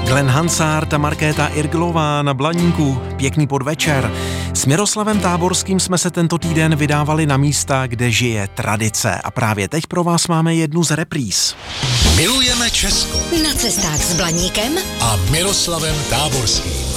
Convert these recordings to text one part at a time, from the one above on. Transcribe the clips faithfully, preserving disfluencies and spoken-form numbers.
Glenn Hansard a Markéta Irglová na Blaníku. Pěkný podvečer. S Miroslavem Táborským jsme se tento týden vydávali na místa, kde žije tradice. A právě teď pro vás máme jednu z repríz. Milujeme Česko. Na cestách s Blaníkem a Miroslavem Táborským.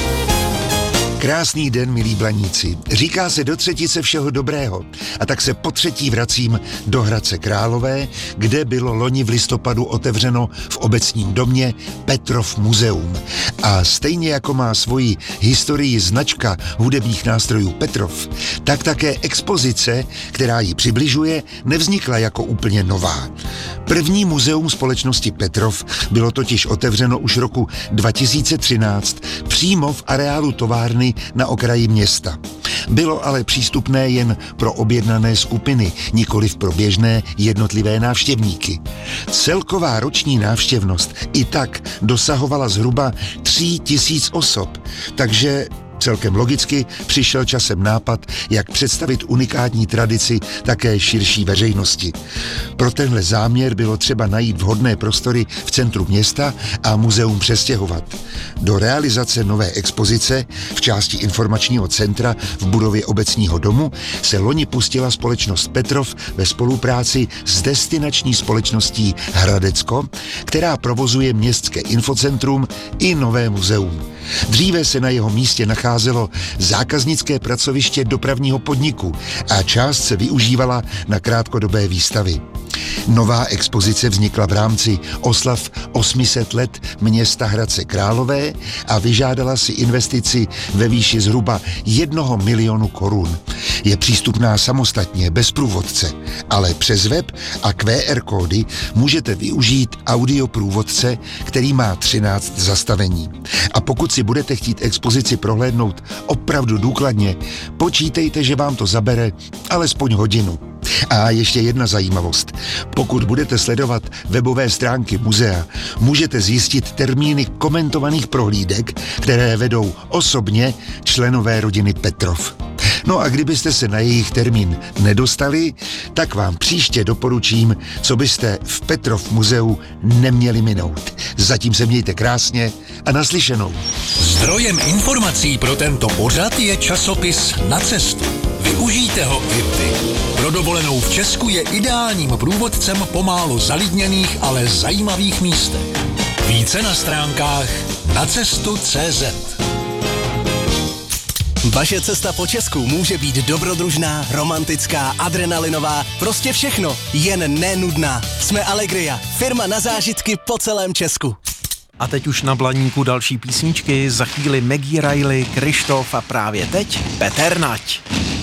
Krásný den, milí Blaníci. Říká se do třetice všeho dobrého. A tak se po třetí vracím do Hradce Králové, kde bylo loni v listopadu otevřeno v obecním domě Petrov muzeum. A stejně jako má svoji historii značka hudebních nástrojů Petrov, tak také expozice, která ji přibližuje, nevznikla jako úplně nová. První muzeum společnosti Petrov bylo totiž otevřeno už roku dva tisíce třináct přímo v areálu továrny na okraji města. Bylo ale přístupné jen pro objednané skupiny, nikoliv pro běžné jednotlivé návštěvníky. Celková roční návštěvnost i tak dosahovala zhruba tří tisíc osob, takže celkem logicky přišel časem nápad, jak představit unikátní tradici také širší veřejnosti. Pro tenhle záměr bylo třeba najít vhodné prostory v centru města a muzeum přestěhovat. Do realizace nové expozice v části informačního centra v budově obecního domu se loni pustila společnost Petrov ve spolupráci s destinační společností Hradecko, která provozuje městské infocentrum i nové muzeum. Dříve se na jeho místě nacházelo zákaznické pracoviště dopravního podniku a část se využívala na krátkodobé výstavy. Nová expozice vznikla v rámci oslav osm set let města Hradce Králové a vyžádala si investici ve výši zhruba jednoho milionu korun. Je přístupná samostatně, bez průvodce, ale přes web a Q R kódy můžete využít audioprůvodce, který má třináct zastavení. A pokud si budete chtít expozici prohlédnout opravdu důkladně, počítejte, že vám to zabere alespoň hodinu. A ještě jedna zajímavost. Pokud budete sledovat webové stránky muzea, můžete zjistit termíny komentovaných prohlídek, které vedou osobně členové rodiny Petrov. No a kdybyste se na jejich termín nedostali, tak vám příště doporučím, co byste v Petrov muzeu neměli minout. Zatím se mějte krásně a naslyšenou. Zdrojem informací pro tento pořad je časopis Na cestu. Využijte ho i vy. Pro dovolenou v Česku je ideálním průvodcem po málo zalidněných, ale zajímavých místech. Více na stránkách nacestu tečka cé zet. Vaše cesta po Česku může být dobrodružná, romantická, adrenalinová, prostě všechno, jen nenudná. Jsme Allegria, firma na zážitky po celém Česku. A teď už na Blaníku další písničky, za chvíli Maggie Riley, Krištof a právě teď Petr Nať.